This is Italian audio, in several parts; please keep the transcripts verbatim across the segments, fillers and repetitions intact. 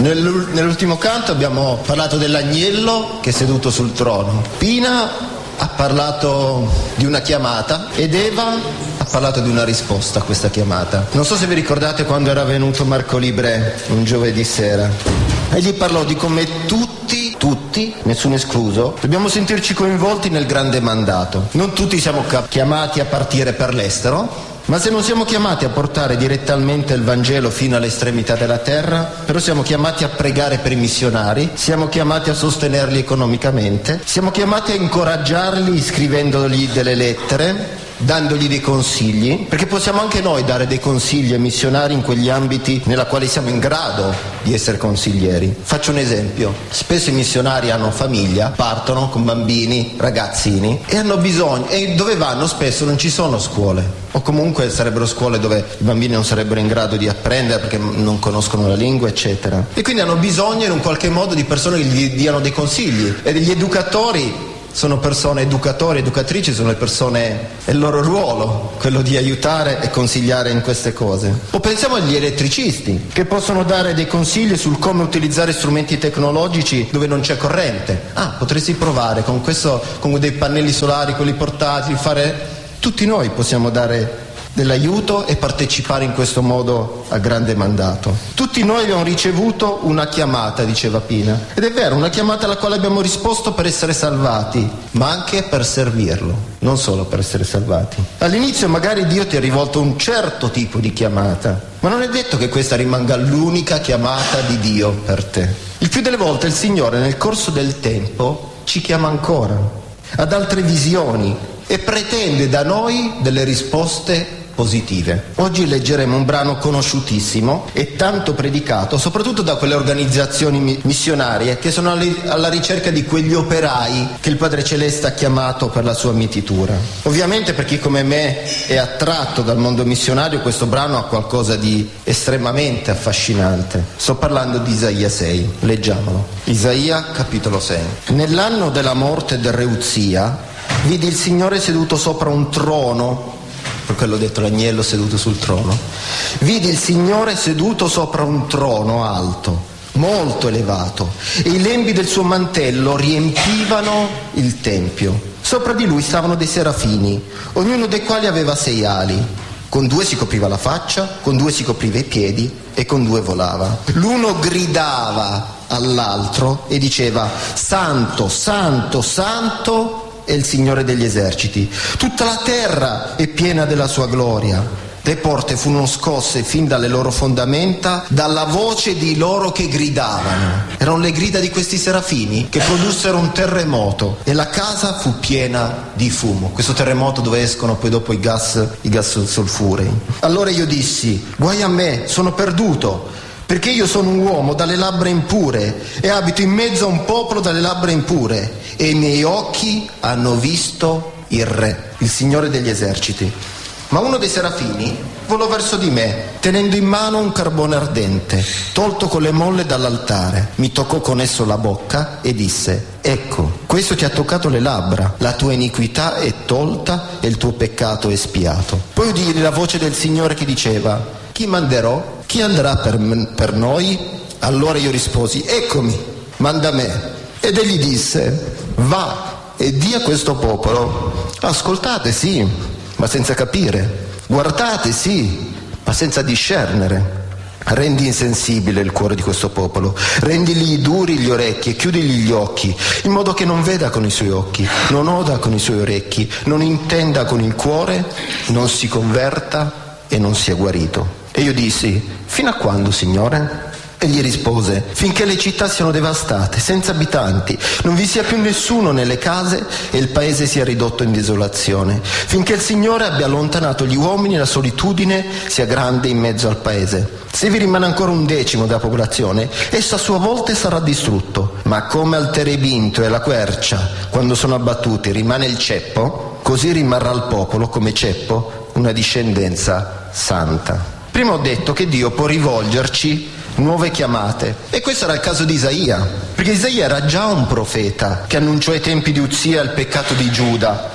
Nell'ultimo canto abbiamo parlato dell'agnello che è seduto sul trono. Pina ha parlato di una chiamata ed Eva ha parlato di una risposta a questa chiamata. Non so se vi ricordate quando era venuto Marco Libre un giovedì sera. Egli parlò di come tutti, tutti, nessuno escluso, dobbiamo sentirci coinvolti nel grande mandato. Non tutti siamo chiamati a partire per l'estero, ma se non siamo chiamati a portare direttamente il Vangelo fino all'estremità della terra, però siamo chiamati a pregare per i missionari, siamo chiamati a sostenerli economicamente, siamo chiamati a incoraggiarli scrivendogli delle lettere, dandogli dei consigli, perché possiamo anche noi dare dei consigli ai missionari in quegli ambiti nella quali siamo in grado di essere consiglieri. Faccio un esempio: spesso i missionari hanno famiglia, partono con bambini, ragazzini e hanno bisogno, e dove vanno spesso non ci sono scuole, o comunque sarebbero scuole dove i bambini non sarebbero in grado di apprendere perché non conoscono la lingua, eccetera, e quindi hanno bisogno in un qualche modo di persone che gli diano dei consigli, e degli educatori sono persone, educatori, educatrici sono le persone, è il loro ruolo, quello di aiutare e consigliare in queste cose. O pensiamo agli elettricisti, che possono dare dei consigli sul come utilizzare strumenti tecnologici dove non c'è corrente. Ah, potresti provare con questo, con dei pannelli solari, quelli portatili, fare... Tutti noi possiamo dare dell'aiuto e partecipare in questo modo al grande mandato. Tutti noi abbiamo ricevuto una chiamata, diceva Pina, ed è vero, una chiamata alla quale abbiamo risposto per essere salvati, ma anche per servirlo, non solo per essere salvati. All'inizio magari Dio ti ha rivolto un certo tipo di chiamata, ma non è detto che questa rimanga l'unica chiamata di Dio per te. Il più delle volte il Signore nel corso del tempo ci chiama ancora, ad altre visioni, e pretende da noi delle risposte positive. Oggi leggeremo un brano conosciutissimo e tanto predicato, soprattutto da quelle organizzazioni missionarie che sono alla ricerca di quegli operai che il Padre Celeste ha chiamato per la sua mietitura. Ovviamente per chi come me è attratto dal mondo missionario, questo brano ha qualcosa di estremamente affascinante. Sto parlando di Isaia sei, leggiamolo. Isaia capitolo sei. Nell'anno della morte del re Uzia vidi il Signore seduto sopra un trono, per quello ho detto l'agnello seduto sul trono, vidi il Signore seduto sopra un trono alto, molto elevato, e i lembi del suo mantello riempivano il tempio. Sopra di lui stavano dei serafini, ognuno dei quali aveva sei ali. Con due si copriva la faccia, con due si copriva i piedi e con due volava. L'uno gridava all'altro e diceva: Santo, Santo, Santo è il Signore degli eserciti, tutta la terra è piena della sua gloria. Le porte furono scosse fin dalle loro fondamenta dalla voce di loro che gridavano. Erano le grida di questi serafini che produssero un terremoto e la casa fu piena di fumo. Questo terremoto dove escono poi dopo i gas, i gas solfurei. Allora io dissi: guai a me, sono perduto, perché io sono un uomo dalle labbra impure e abito in mezzo a un popolo dalle labbra impure, e i miei occhi hanno visto il Re, il Signore degli eserciti. Ma uno dei serafini volò verso di me, tenendo in mano un carbone ardente, tolto con le molle dall'altare. Mi toccò con esso la bocca e disse: ecco, questo ti ha toccato le labbra, la tua iniquità è tolta e il tuo peccato è espiato. Poi udii la voce del Signore che diceva: chi manderò? Chi andrà per, per noi? Allora io risposi: eccomi, manda me. Ed egli disse: va e di a questo popolo: ascoltate sì, ma senza capire, guardate sì, ma senza discernere. Rendi insensibile il cuore di questo popolo, rendili duri gli orecchi e chiudigli gli occhi, in modo che non veda con i suoi occhi, non oda con i suoi orecchi, non intenda con il cuore, non si converta e non sia guarito. E io dissi: fino a quando, Signore? Egli rispose: finché le città siano devastate, senza abitanti, non vi sia più nessuno nelle case e il paese sia ridotto in desolazione, finché il Signore abbia allontanato gli uomini e la solitudine sia grande in mezzo al paese. Se vi rimane ancora un decimo della popolazione, esso a sua volta sarà distrutto. Ma come al terebinto e alla quercia, quando sono abbattuti, rimane il ceppo, così rimarrà il popolo come ceppo, una discendenza santa. Prima ho detto che Dio può rivolgerci nuove chiamate, e questo era il caso di Isaia, perché Isaia era già un profeta che annunciò ai tempi di Uzia il peccato di Giuda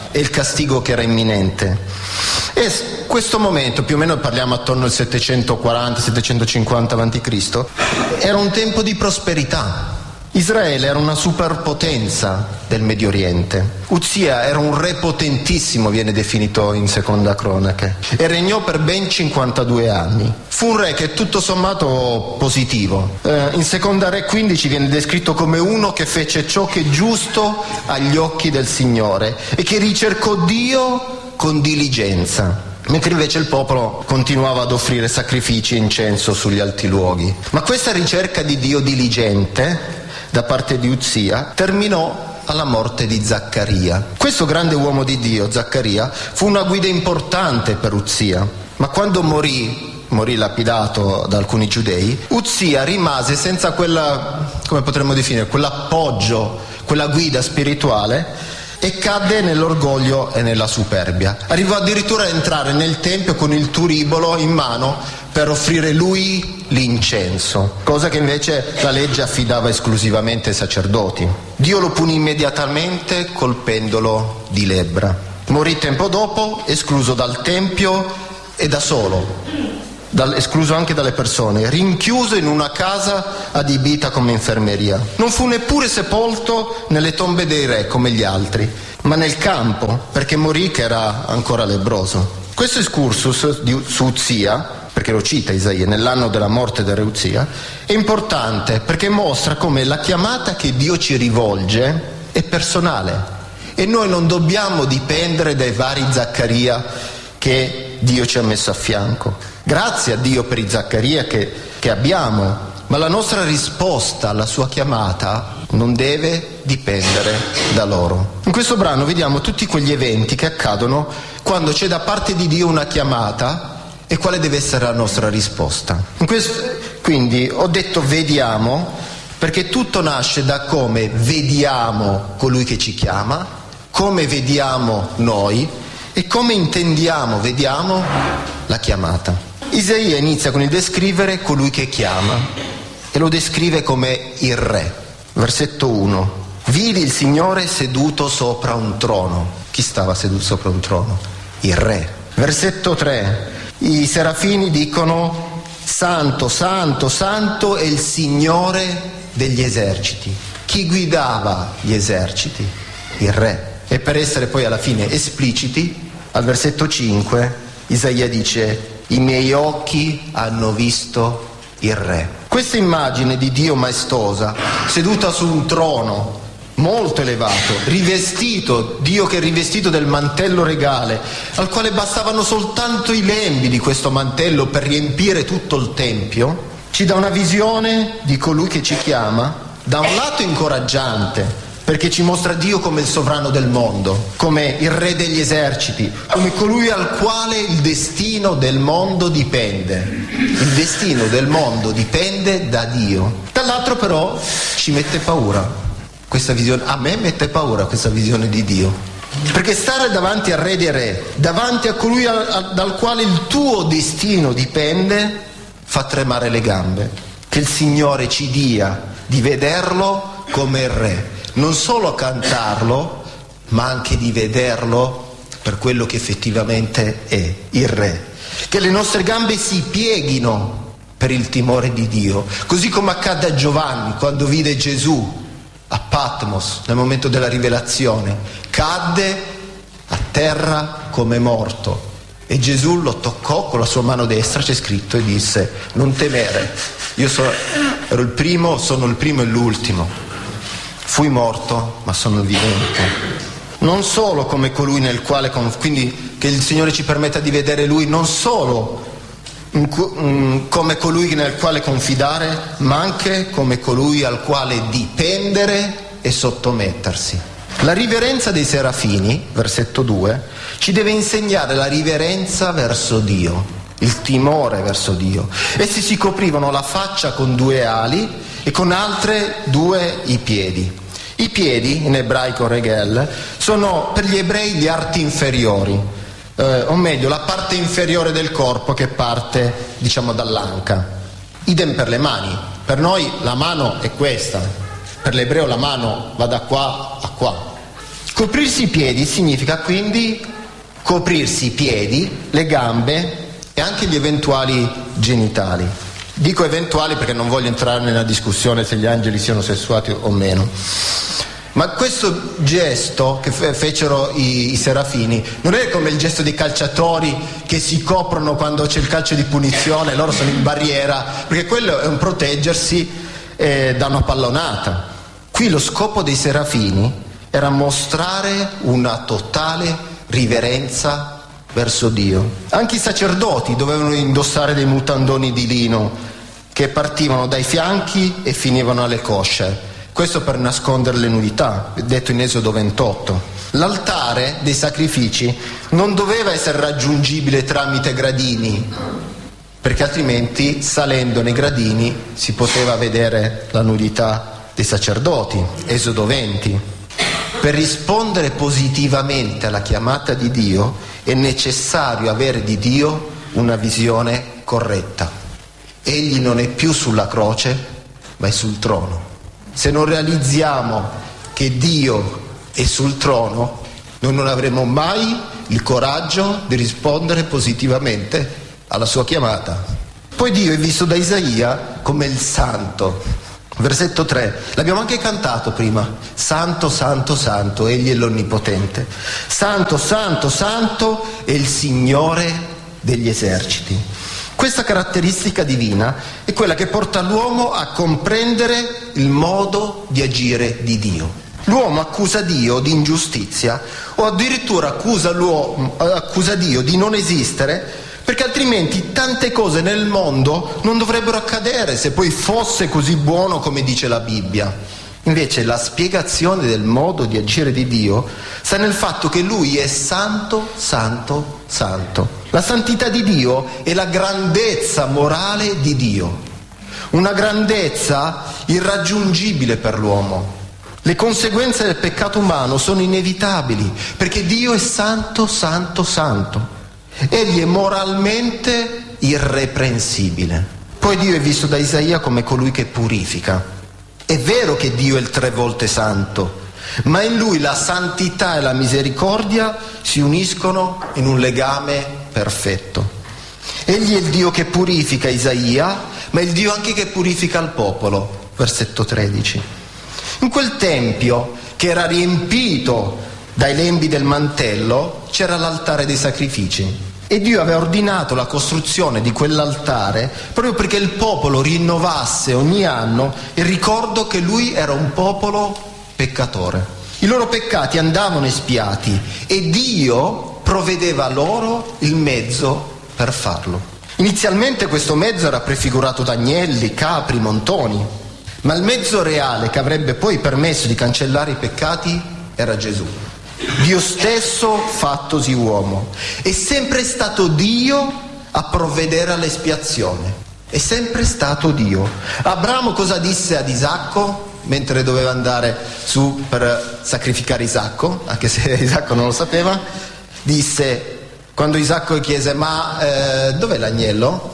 e il castigo che era imminente. E questo momento, più o meno parliamo attorno al settecentoquaranta settecentocinquanta avanti Cristo, era un tempo di prosperità. Israele era una superpotenza del Medio Oriente. Uzia era un re potentissimo, viene definito in Seconda Cronache, e regnò per ben cinquantadue anni. Fu un re che è tutto sommato positivo. Eh, in Seconda Re quindici viene descritto come uno che fece ciò che è giusto agli occhi del Signore e che ricercò Dio con diligenza, mentre invece il popolo continuava ad offrire sacrifici e incenso sugli alti luoghi. Ma questa ricerca di Dio diligente da parte di Uzia terminò alla morte di Zaccaria. Questo grande uomo di Dio, Zaccaria, fu una guida importante per Uzia, ma quando morì, morì lapidato da alcuni giudei, Uzia rimase senza quella, come potremmo definire, quell'appoggio, quella guida spirituale, e cadde nell'orgoglio e nella superbia. Arrivò addirittura a entrare nel tempio con il turibolo in mano per offrire lui l'incenso, cosa che invece la legge affidava esclusivamente ai sacerdoti. Dio lo punì immediatamente colpendolo di lebbra. Morì tempo dopo, escluso dal tempio e da solo, dal, escluso anche dalle persone, rinchiuso in una casa adibita come infermeria. Non fu neppure sepolto nelle tombe dei re come gli altri, ma nel campo, perché morì che era ancora lebbroso. Questo excursus di, su Uzia, perché lo cita Isaia nell'anno della morte del re Uzia, è importante perché mostra come la chiamata che Dio ci rivolge è personale e noi non dobbiamo dipendere dai vari Zaccaria che Dio ci ha messo a fianco. Grazie a Dio per i Zaccaria che, che abbiamo, ma la nostra risposta alla sua chiamata non deve dipendere da loro. In questo brano vediamo tutti quegli eventi che accadono quando c'è da parte di Dio una chiamata e quale deve essere la nostra risposta. In questo, quindi ho detto vediamo perché tutto nasce da come vediamo colui che ci chiama, come vediamo noi e come intendiamo, vediamo la chiamata. Isaia inizia con il descrivere colui che chiama e lo descrive come il re. Versetto uno. Vidi il Signore seduto sopra un trono. Chi stava seduto sopra un trono? Il re. Versetto tre. I serafini dicono santo, santo, santo è il Signore degli eserciti. Chi guidava gli eserciti? Il re. E per essere poi alla fine espliciti, al versetto cinque Isaia dice i miei occhi hanno visto il re. Questa immagine di Dio maestosa, seduta su un trono molto elevato, rivestito, Dio che è rivestito del mantello regale, al quale bastavano soltanto i lembi di questo mantello per riempire tutto il tempio, ci dà una visione di colui che ci chiama, da un lato incoraggiante, perché ci mostra Dio come il sovrano del mondo, come il re degli eserciti, come colui al quale il destino del mondo dipende. Il destino del mondo dipende da Dio. Dall'altro però ci mette paura. Questa visione, a me mette paura questa visione di Dio, perché stare davanti al re dei re, davanti a colui al, a, dal quale il tuo destino dipende, fa tremare le gambe. Che il Signore ci dia di vederlo come il re, non solo cantarlo, ma anche di vederlo per quello che effettivamente è, il re. Che le nostre gambe si pieghino per il timore di Dio, così come accadde a Giovanni quando vide Gesù a Patmos nel momento della rivelazione, cadde a terra come morto e Gesù lo toccò con la sua mano destra, c'è scritto, e disse non temere, io so, ero il primo, sono il primo e l'ultimo, fui morto ma sono vivente. Non solo come colui nel quale, quindi che il Signore ci permetta di vedere Lui non solo come colui nel quale confidare, ma anche come colui al quale dipendere e sottomettersi. La riverenza dei serafini, versetto due, ci deve insegnare la riverenza verso Dio, il timore verso Dio. Essi si coprivano la faccia con due ali e con altre due i piedi. I piedi, in ebraico regel, sono per gli ebrei gli arti inferiori, Eh, o meglio la parte inferiore del corpo che parte diciamo dall'anca. Idem per le mani, per noi la mano è questa, per l'ebreo la mano va da qua a qua. Coprirsi i piedi significa quindi coprirsi i piedi, le gambe e anche gli eventuali genitali. Dico eventuali perché non voglio entrare nella discussione se gli angeli siano sessuati o meno. Ma questo gesto che fe- fecero i, i serafini non è come il gesto dei calciatori che si coprono quando c'è il calcio di punizione, loro sono in barriera, perché quello è un proteggersi eh, da una pallonata. Qui lo scopo dei serafini era mostrare una totale riverenza verso Dio. Anche i sacerdoti dovevano indossare dei mutandoni di lino che partivano dai fianchi e finivano alle cosce. Questo per nascondere le nudità, detto in Esodo ventotto. L'altare dei sacrifici non doveva essere raggiungibile tramite gradini, perché altrimenti salendo nei gradini si poteva vedere la nudità dei sacerdoti. Esodo venti. Per rispondere positivamente alla chiamata di Dio è necessario avere di Dio una visione corretta. Egli non è più sulla croce, ma è sul trono. Se non realizziamo che Dio è sul trono, noi non avremo mai il coraggio di rispondere positivamente alla sua chiamata. Poi Dio è visto da Isaia come il santo. Versetto tre, l'abbiamo anche cantato prima. Santo, santo, santo, egli è l'onnipotente. Santo, santo, santo è il Signore degli eserciti. Questa caratteristica divina è quella che porta l'uomo a comprendere il modo di agire di Dio. L'uomo accusa Dio di ingiustizia o addirittura accusa, l'uomo, accusa Dio di non esistere, perché altrimenti tante cose nel mondo non dovrebbero accadere se poi fosse così buono come dice la Bibbia. Invece la spiegazione del modo di agire di Dio sta nel fatto che Lui è santo, santo, santo. La santità di Dio è la grandezza morale di Dio, una grandezza irraggiungibile per l'uomo. Le conseguenze del peccato umano sono inevitabili, perché Dio è santo, santo, santo. Egli è moralmente irreprensibile. Poi Dio è visto da Isaia come colui che purifica. È vero che Dio è il tre volte santo, ma in Lui la santità e la misericordia si uniscono in un legame perfetto. Egli è il Dio che purifica Isaia, ma è il Dio anche che purifica il popolo. Versetto tredici. In quel tempio che era riempito dai lembi del mantello c'era l'altare dei sacrifici. E Dio aveva ordinato la costruzione di quell'altare proprio perché il popolo rinnovasse ogni anno il ricordo che lui era un popolo peccatore. I loro peccati andavano espiati e Dio provvedeva loro il mezzo per farlo. Inizialmente questo mezzo era prefigurato da agnelli, capri, montoni, ma il mezzo reale che avrebbe poi permesso di cancellare i peccati era Gesù. Dio stesso fattosi uomo. È sempre stato Dio a provvedere all'espiazione. È sempre stato Dio. Abramo cosa disse ad Isacco mentre doveva andare su per sacrificare Isacco? Anche se Isacco non lo sapeva. Disse, quando Isacco chiese, ma eh, dov'è l'agnello?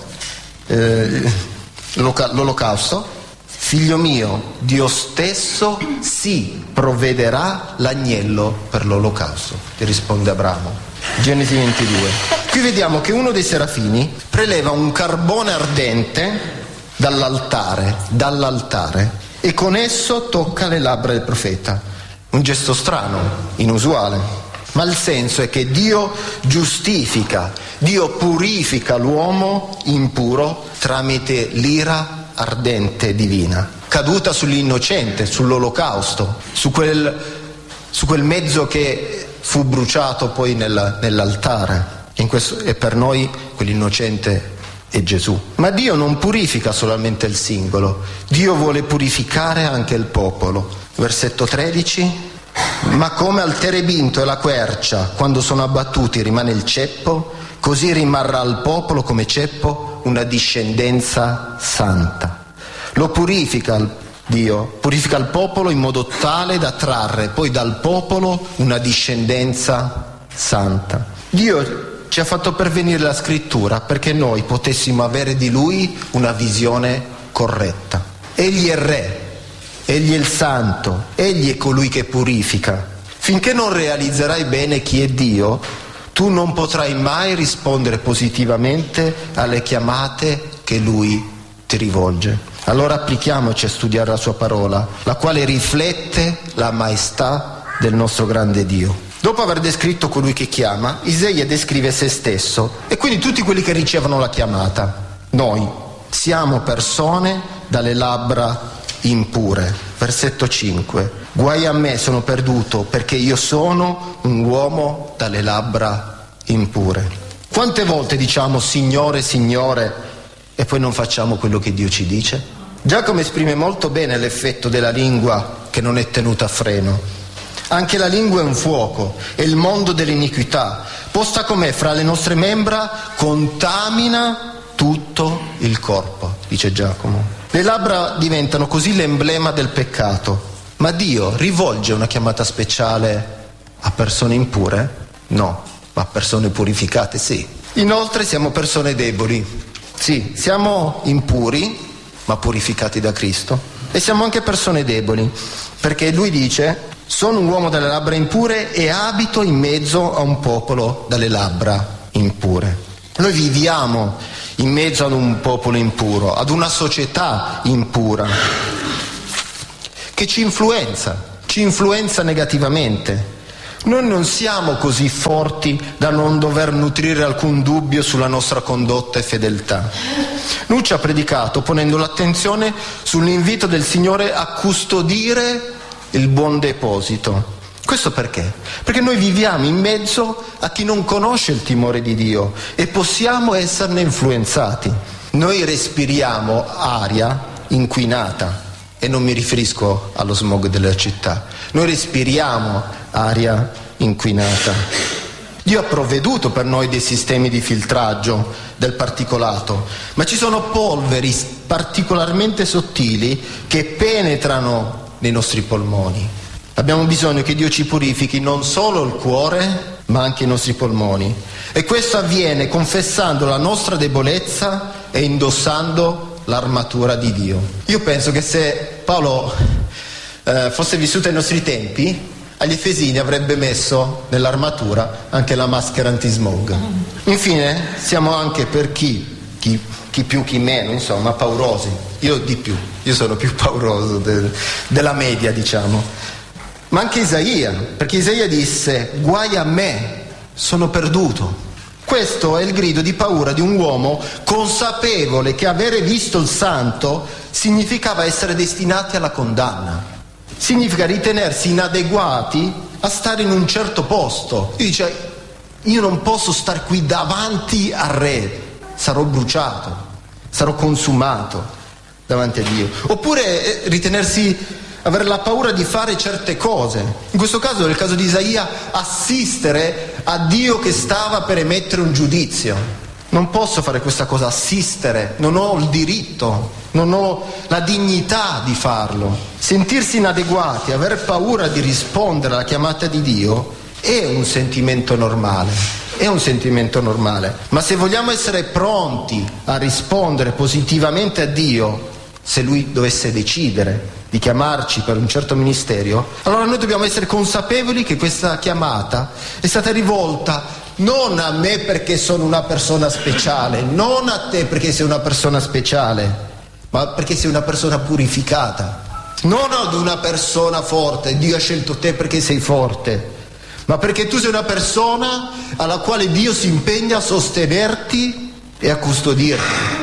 Eh, l'olocausto? Figlio mio, Dio stesso si provvederà l'agnello per l'olocausto, ti risponde Abramo. Genesi ventidue. Qui vediamo che uno dei serafini preleva un carbone ardente dall'altare, dall'altare, e con esso tocca le labbra del profeta. Un gesto strano, inusuale, ma il senso è che Dio giustifica, Dio purifica l'uomo impuro tramite l'ira ardente divina, caduta sull'innocente, sull'olocausto, su quel, su quel mezzo che fu bruciato poi nella, nell'altare. In questo, e per noi quell'innocente è Gesù. Ma Dio non purifica solamente il singolo, Dio vuole purificare anche il popolo. Versetto tredici. Ma come al terebinto e la quercia quando sono abbattuti rimane il ceppo, così rimarrà al popolo come ceppo una discendenza santa. Lo purifica Dio, purifica il popolo in modo tale da trarre poi dal popolo una discendenza santa. Dio ci ha fatto pervenire la scrittura perché noi potessimo avere di Lui una visione corretta. Egli è Re, Egli è il Santo, Egli è colui che purifica. Finché non realizzerai bene chi è Dio, tu non potrai mai rispondere positivamente alle chiamate che Lui ti rivolge. Allora applichiamoci a studiare la sua parola, la quale riflette la maestà del nostro grande Dio. Dopo aver descritto colui che chiama, Isaia descrive se stesso e quindi tutti quelli che ricevono la chiamata. Noi siamo persone dalle labbra impure. Versetto cinque. Guai a me, sono perduto, perché io sono un uomo dalle labbra impure. Quante volte diciamo Signore, Signore e poi non facciamo quello che Dio ci dice? Giacomo esprime molto bene l'effetto della lingua che non è tenuta a freno. Anche la lingua è un fuoco, è il mondo dell'iniquità. Posta com'è fra le nostre membra, contamina tutto il corpo, dice Giacomo. Le labbra diventano così l'emblema del peccato. Ma Dio rivolge una chiamata speciale a persone impure? No, ma a persone purificate sì. Inoltre siamo persone deboli. Sì, siamo impuri, ma purificati da Cristo. E siamo anche persone deboli, perché Lui dice: sono un uomo dalle labbra impure e abito in mezzo a un popolo dalle labbra impure. Noi viviamo in mezzo ad un popolo impuro, ad una società impura, che ci influenza, ci influenza negativamente. Noi non siamo così forti da non dover nutrire alcun dubbio sulla nostra condotta e fedeltà. Lui ci ha predicato ponendo l'attenzione sull'invito del Signore a custodire il buon deposito. Questo perché? Perché noi viviamo in mezzo a chi non conosce il timore di Dio e possiamo esserne influenzati. Noi respiriamo aria inquinata e non mi riferisco allo smog della città. Noi respiriamo aria inquinata. Dio ha provveduto per noi dei sistemi di filtraggio del particolato, ma ci sono polveri particolarmente sottili che penetrano nei nostri polmoni. Abbiamo bisogno che Dio ci purifichi non solo il cuore, ma anche i nostri polmoni. E questo avviene confessando la nostra debolezza e indossando l'armatura di Dio. Io penso che se Paolo eh, fosse vissuto ai nostri tempi, agli Efesini avrebbe messo nell'armatura anche la maschera antismog. Infine, siamo anche per chi, chi, chi più, chi meno, insomma, paurosi. Io di più, io sono più pauroso del, della media, diciamo. Ma anche Isaia, perché Isaia disse: guai a me, sono perduto. Questo è il grido di paura di un uomo consapevole che avere visto il santo significava essere destinati alla condanna. Significa ritenersi inadeguati a stare in un certo posto. E dice: io non posso star qui davanti al re, sarò bruciato, sarò consumato davanti a Dio. Oppure ritenersi avere la paura di fare certe cose. In questo caso, nel caso di Isaia, assistere a Dio che stava per emettere un giudizio. Non posso fare questa cosa, assistere, non ho il diritto, non ho la dignità di farlo. Sentirsi inadeguati, aver paura di rispondere alla chiamata di Dio è un sentimento normale, è un sentimento normale. Ma se vogliamo essere pronti a rispondere positivamente a Dio, se Lui dovesse decidere di chiamarci per un certo ministero, allora noi dobbiamo essere consapevoli che questa chiamata è stata rivolta non a me perché sono una persona speciale, non a te perché sei una persona speciale, ma perché sei una persona purificata. Non ad una persona forte, Dio ha scelto te perché sei forte, ma perché tu sei una persona alla quale Dio si impegna a sostenerti e a custodirti.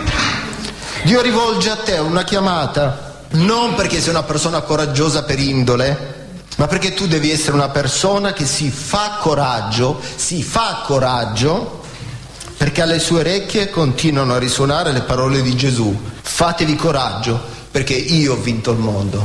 Dio rivolge a te una chiamata non perché sei una persona coraggiosa per indole, ma perché tu devi essere una persona che si fa coraggio, si fa coraggio, perché alle sue orecchie continuano a risuonare le parole di Gesù: fatevi coraggio perché io ho vinto il mondo.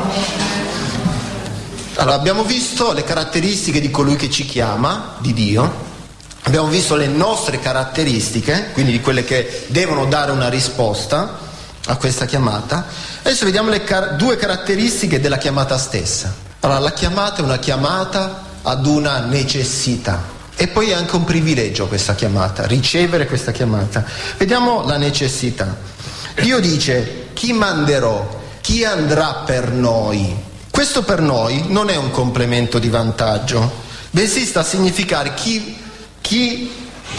Allora, abbiamo visto le caratteristiche di colui che ci chiama, di Dio, abbiamo visto le nostre caratteristiche, quindi di quelle che devono dare una risposta a questa chiamata. Adesso vediamo le car- due caratteristiche della chiamata stessa. Allora, la chiamata è una chiamata ad una necessità e poi è anche un privilegio questa chiamata, ricevere questa chiamata. Vediamo la necessità. Dio dice: chi manderò? Chi andrà per noi? Questo per noi non è un complemento di vantaggio, bensì sta a significare chi, chi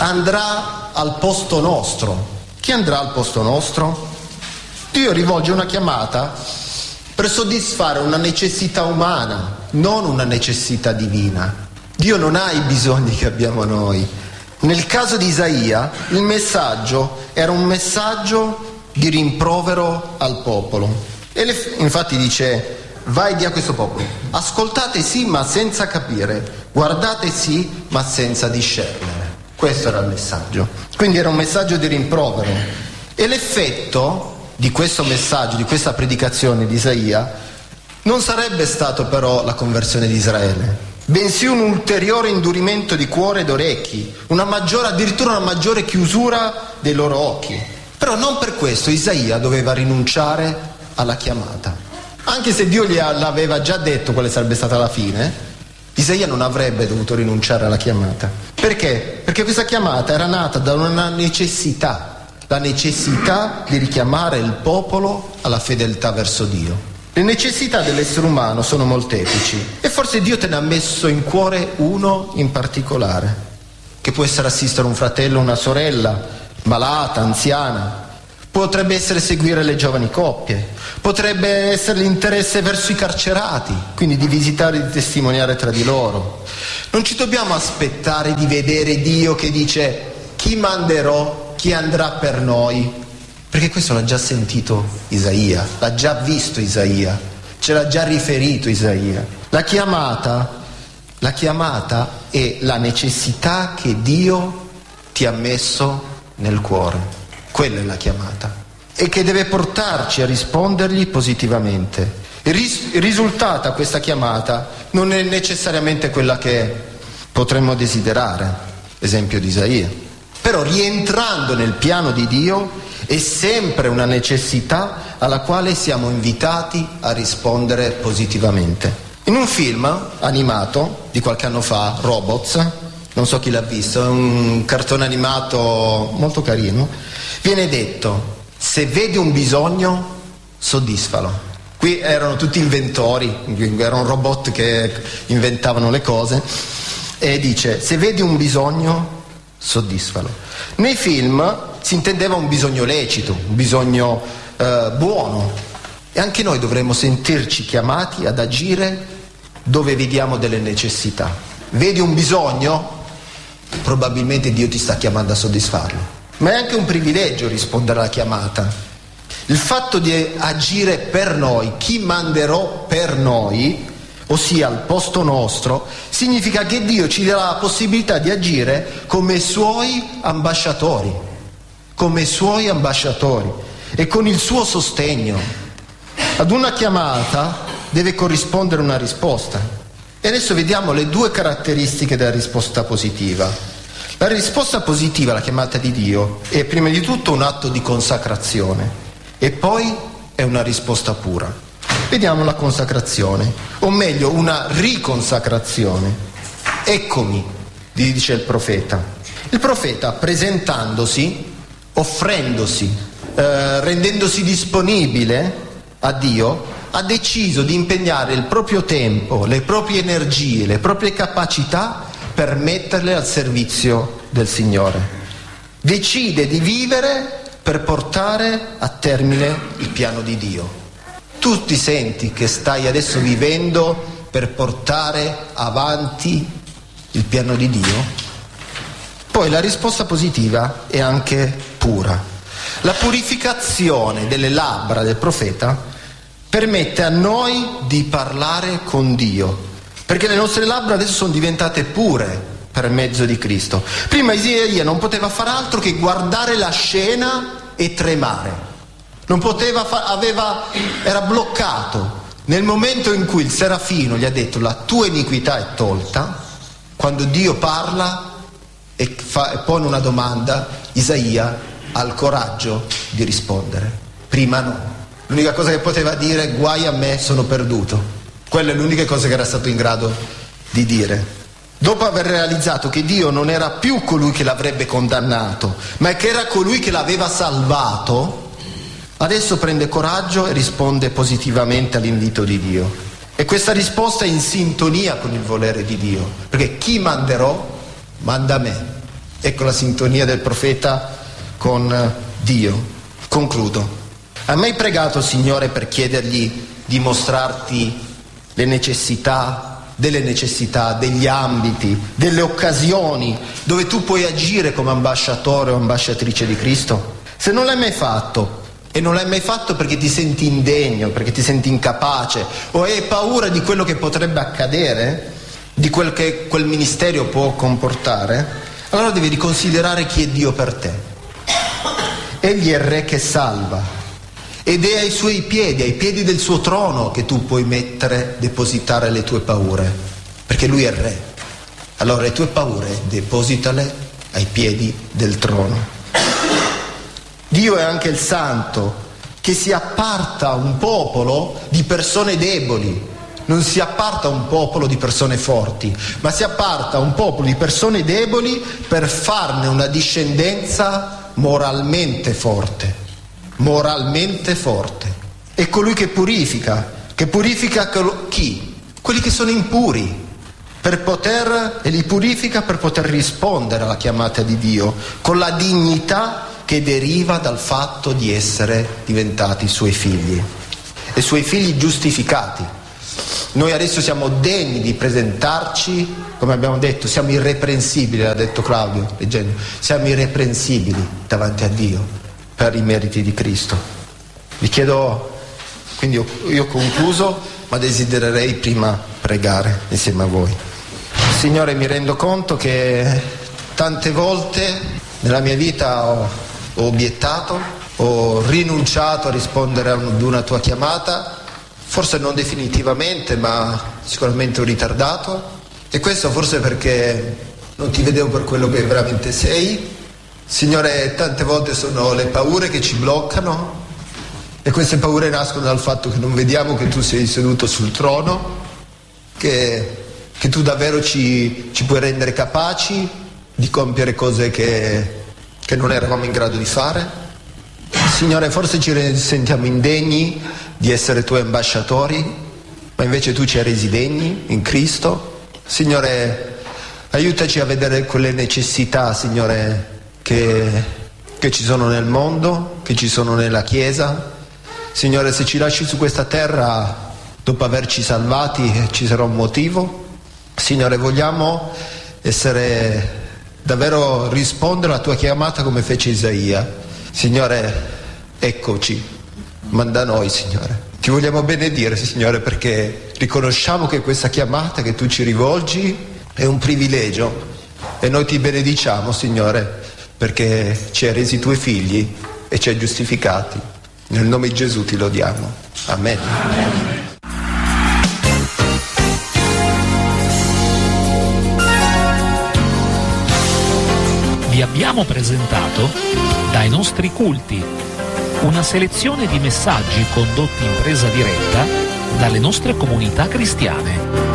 andrà al posto nostro. Chi andrà al posto nostro? Dio rivolge una chiamata per soddisfare una necessità umana, non una necessità divina. Dio non ha i bisogni che abbiamo noi. Nel caso di Isaia, il messaggio era un messaggio di rimprovero al popolo. E le, infatti dice: vai di a questo popolo, ascoltate sì ma senza capire, guardate sì ma senza discernere. Questo era il messaggio. Quindi era un messaggio di rimprovero. E l'effetto di questo messaggio, di questa predicazione di Isaia, non sarebbe stato però la conversione di Israele, bensì un ulteriore indurimento di cuore ed orecchi, una maggiore, addirittura una maggiore chiusura dei loro occhi. Però non per questo Isaia doveva rinunciare alla chiamata. Anche se Dio gli aveva già detto quale sarebbe stata la fine, Isaia non avrebbe dovuto rinunciare alla chiamata. Perché? Perché questa chiamata era nata da una necessità, la necessità di richiamare il popolo alla fedeltà verso Dio. Le necessità dell'essere umano sono molteplici e forse Dio te ne ha messo in cuore uno in particolare, che può essere assistere un fratello o una sorella malata, anziana. Potrebbe essere seguire le giovani coppie, potrebbe essere l'interesse verso i carcerati, quindi di visitare e di testimoniare tra di loro. Non ci dobbiamo aspettare di vedere Dio che dice: chi manderò, chi andrà per noi, perché questo l'ha già sentito Isaia, l'ha già visto Isaia, ce l'ha già riferito Isaia. La chiamata, la chiamata è la necessità che Dio ti ha messo nel cuore. Quella è la chiamata, e che deve portarci a rispondergli positivamente. Il, ris- il risultato a questa chiamata non è necessariamente quella che potremmo desiderare, esempio di Isaia, però rientrando nel piano di Dio è sempre una necessità alla quale siamo invitati a rispondere positivamente. In un film animato di qualche anno fa, Robots, non so chi l'ha visto, è un cartone animato molto carino, viene detto: se vedi un bisogno, soddisfalo. Qui erano tutti inventori, erano robot che inventavano le cose, e dice: se vedi un bisogno, soddisfalo. Nei film si intendeva un bisogno lecito, un bisogno eh, buono, e anche noi dovremmo sentirci chiamati ad agire dove vediamo delle necessità. Vedi un bisogno? Probabilmente Dio ti sta chiamando a soddisfarlo. Ma è anche un privilegio rispondere alla chiamata. Il fatto di agire per noi, chi manderò per noi, ossia al posto nostro, significa che Dio ci darà la possibilità di agire come suoi ambasciatori, come suoi ambasciatori e con il suo sostegno. Ad una chiamata deve corrispondere una risposta. E adesso vediamo le due caratteristiche della risposta positiva. La risposta positiva alla chiamata di Dio è prima di tutto un atto di consacrazione e poi è una risposta pura. Vediamo la consacrazione, o meglio una riconsacrazione. Eccomi, dice il profeta. Il profeta, presentandosi, offrendosi, eh, rendendosi disponibile a Dio, ha deciso di impegnare il proprio tempo, le proprie energie, le proprie capacità per metterle al servizio del Signore. Decide di vivere per portare a termine il piano di Dio. Tu ti senti che stai adesso vivendo per portare avanti il piano di Dio? Poi la risposta positiva è anche pura. La purificazione delle labbra del profeta permette a noi di parlare con Dio, perché le nostre labbra adesso sono diventate pure per mezzo di Cristo. Prima Isaia non poteva fare altro che guardare la scena e tremare. Non poteva fa- aveva era bloccato. Nel momento in cui il serafino gli ha detto: la tua iniquità è tolta, quando Dio parla e, fa, e pone una domanda, Isaia ha il coraggio di rispondere. Prima no. L'unica cosa che poteva dire: guai a me, sono perduto. Quella è l'unica cosa che era stato in grado di dire. Dopo aver realizzato che Dio non era più colui che l'avrebbe condannato, ma che era colui che l'aveva salvato, adesso prende coraggio e risponde positivamente all'invito di Dio. E questa risposta è in sintonia con il volere di Dio, perché chi manderò, manda me. Ecco la sintonia del profeta con Dio. Concludo. Hai mai pregato, Signore, per chiedergli di mostrarti le necessità, delle necessità, degli ambiti, delle occasioni dove tu puoi agire come ambasciatore o ambasciatrice di Cristo? Se non l'hai mai fatto, e non l'hai mai fatto perché ti senti indegno, perché ti senti incapace, o hai paura di quello che potrebbe accadere, di quel che quel ministero può comportare, allora devi riconsiderare chi è Dio per te. Egli è il Re che salva, ed è ai suoi piedi, ai piedi del suo trono, che tu puoi mettere, depositare le tue paure, perché lui è Re. Allora le tue paure depositale ai piedi del trono. Dio è anche il Santo, che si apparta a un popolo di persone deboli. Non si apparta a un popolo di persone forti, ma si apparta a un popolo di persone deboli per farne una discendenza moralmente forte. Moralmente forte. È colui che purifica, che purifica chi? Quelli che sono impuri, per poter, e li purifica per poter rispondere alla chiamata di Dio, con la dignità che deriva dal fatto di essere diventati suoi figli, e suoi figli giustificati. Noi adesso siamo degni di presentarci, come abbiamo detto, siamo irreprensibili, l'ha detto Claudio leggendo, siamo irreprensibili davanti a Dio per i meriti di Cristo. Vi chiedo, quindi io, io ho concluso, ma desidererei prima pregare insieme a voi. Signore, mi rendo conto che tante volte nella mia vita ho, ho obiettato, ho rinunciato a rispondere ad una tua chiamata, forse non definitivamente, ma sicuramente ho ritardato, e questo forse perché non ti vedevo per quello che veramente sei. Signore, tante volte sono le paure che ci bloccano, e queste paure nascono dal fatto che non vediamo che tu sei seduto sul trono, che, che tu davvero ci, ci puoi rendere capaci di compiere cose che, che non eravamo in grado di fare. Signore, forse ci sentiamo indegni di essere tuoi ambasciatori, ma invece tu ci hai resi degni in Cristo. Signore, aiutaci a vedere quelle necessità, Signore, Che, che ci sono nel mondo, che ci sono nella Chiesa. Signore, se ci lasci su questa terra dopo averci salvati, ci sarà un motivo. Signore, vogliamo essere davvero, rispondere alla tua chiamata come fece Isaia. Signore, eccoci, manda noi, Signore. Ti vogliamo benedire, Signore, perché riconosciamo che questa chiamata che tu ci rivolgi è un privilegio, e noi ti benediciamo, Signore, perché ci hai resi tuoi figli e ci hai giustificati. Nel nome di Gesù ti lodiamo. Amen. Amen. Vi abbiamo presentato Dai nostri culti, una selezione di messaggi condotti in presa diretta dalle nostre comunità cristiane.